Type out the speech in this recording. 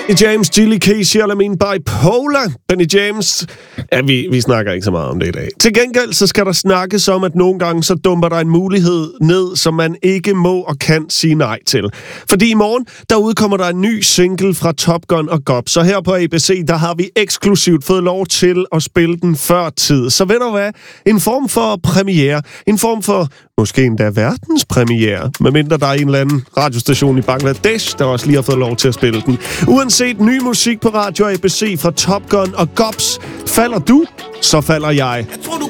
James, Gilly K, Charlamagne Bipolar, Benny James. Ja, vi snakker ikke så meget om det i dag. Til gengæld så skal der snakkes om, at nogle gange så dumper der en mulighed ned, som man ikke må og kan sige nej til. Fordi i morgen, der udkommer der en ny single fra Top Gun og Gob. Så her på ABC, der har vi eksklusivt fået lov til at spille den før tid. Så ved du hvad? En form for premiere. En form for måske endda verdenspremiere. Medmindre der er en eller anden radiostation i Bangladesh, der også lige har fået lov til at spille den. Uanset ny musik på Radio ABC fra Top Gun og Gobs, falder du, så falder jeg. Jeg tror, du